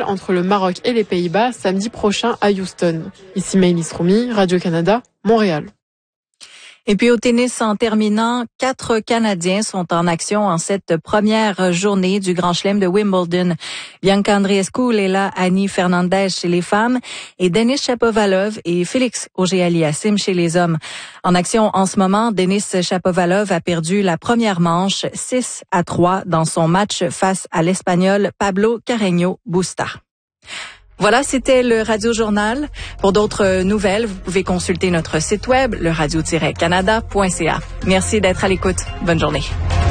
entre le Maroc et les Pays-Bas samedi prochain à Houston. Ici Maëlys Roumi, Radio-Canada, Montréal. Et puis au tennis, en terminant, 4 Canadiens sont en action en cette première journée du Grand Chelem de Wimbledon. Bianca Andreescu, Leila Annie Fernandez chez les femmes et Denis Shapovalov et Félix Auger-Aliassime chez les hommes. En action en ce moment, Denis Shapovalov a perdu la première manche 6-3 dans son match face à l'Espagnol Pablo Carreño Busta. Voilà, c'était le Radio Journal. Pour d'autres nouvelles, vous pouvez consulter notre site web, le radio-canada.ca. Merci d'être à l'écoute. Bonne journée.